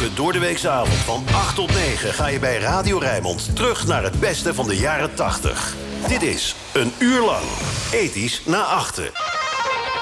Elke doordeweekse avond van 8 tot 9 ga je bij Radio Rijnmond terug naar het beste van de jaren 80. Dit is Een Uur Lang. Ethisch na achten.